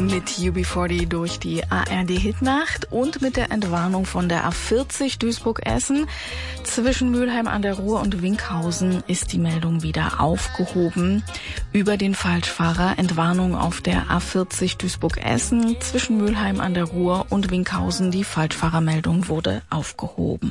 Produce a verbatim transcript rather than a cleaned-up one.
mit U B vierzig durch die A R D-Hitnacht und mit der Entwarnung von der A vierzig Duisburg-Essen. Zwischen Mülheim an der Ruhr und Winkhausen ist die Meldung wieder aufgehoben. Über den Falschfahrer Entwarnung auf der A vierzig Duisburg-Essen. Zwischen Mülheim an der Ruhr und Winkhausen die Falschfahrermeldung wurde aufgehoben.